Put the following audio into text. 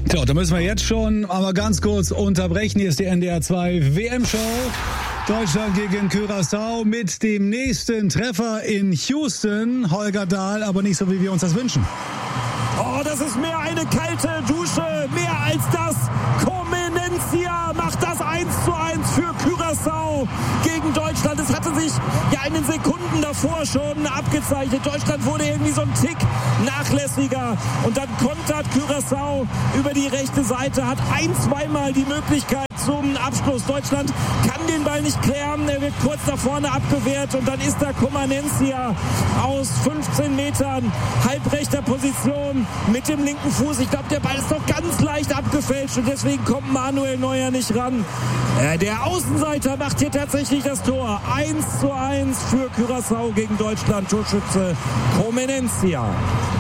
So, da müssen wir jetzt schon aber ganz kurz unterbrechen. Hier ist die NDR 2 WM-Show. Deutschland gegen Curaçao mit dem nächsten Treffer in Houston. Holger Dahl, aber nicht so, wie wir uns das wünschen. Oh, das ist mehr eine kalte Dusche. Mehr als das. Comenencia macht das 1:1 für Curaçao gegen Deutschland. Es hatte sich ja in den Sekunden davor schon abgezeichnet. Deutschland wurde irgendwie so ein Tick nachlässiger. Und dann kontert Curaçao über die rechte Seite, hat zweimal die Möglichkeit zum Abschluss. Deutschland kann den Ball nicht klären. Er wird kurz nach vorne abgewehrt und dann ist da Comenencia aus 15 Metern halbrechter Position mit dem linken Fuß. Ich glaube, der Ball ist noch ganz leicht abgefälscht und deswegen kommt Manuel Neuer nicht ran. Der Außenseiter macht hier tatsächlich das Tor. 1:1 für Curaçao gegen Deutschland. Torschütze Comenencia.